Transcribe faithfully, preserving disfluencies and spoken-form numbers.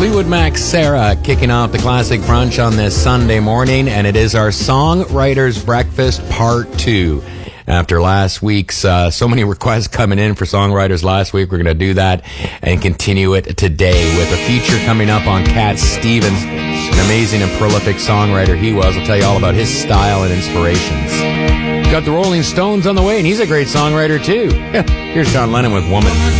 Fleetwood Mac Sarah kicking off the Classic Brunch on this Sunday morning, and it is our Songwriters Breakfast Part two. After last week's, uh, so many requests coming in for songwriters last week, we're going to do that and continue it today with a feature coming up on Cat Stevens, an amazing and prolific songwriter he was. I'll tell you all about his style and inspirations. Got the Rolling Stones on the way, and he's a great songwriter too. Here's John Lennon with Woman.